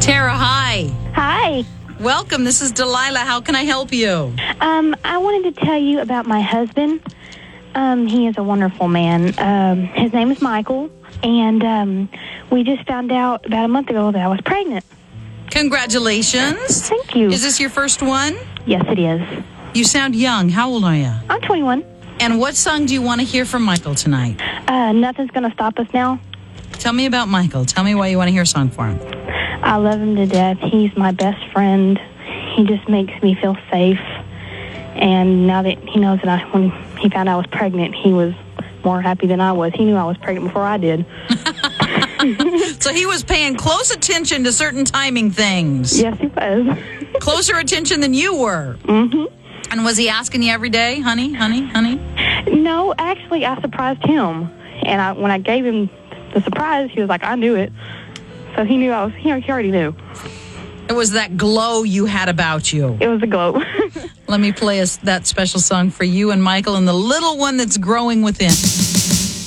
Tara, hi. Hi. Welcome. This is Delilah. How can I help you? I wanted to tell you about my husband. He is a wonderful man. His name is Michael, and we just found out about a month ago that I was pregnant. Congratulations. Thank you. Is this your first one? Yes, it is. You sound young. How old are you? I'm 21. And what song do you want to hear from Michael tonight? Nothing's going to stop us now. Tell me about Michael. Tell me why you want to hear a song for him. I love him to death. He's my best friend. He just makes me feel safe. And now that he knows that when he found out I was pregnant, he was more happy than I was. He knew I was pregnant before I did. So he was paying close attention to certain timing things. Yes, he was. Closer attention than you were. Mm-hmm. And was he asking you every day, honey, honey, honey? No, actually, I surprised him. And when I gave him the surprise, he was like, I knew it. So he knew he already knew. It was that glow you had about you. It was a glow. Let me play that special song for you and Michael and the little one that's growing within.